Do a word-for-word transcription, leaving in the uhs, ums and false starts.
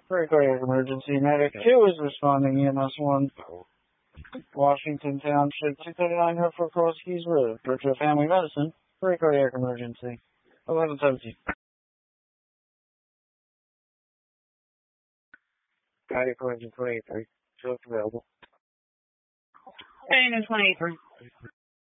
For a cardiac emergency, medic two is responding. E M S one, Washington Township, two thirty-nine Hereford Cross Keys Road. Virtual Family Medicine. For a cardiac emergency. eleven seventeen. Cardiac emergency twenty-eight three. So it's available. Pain is twenty-eight three.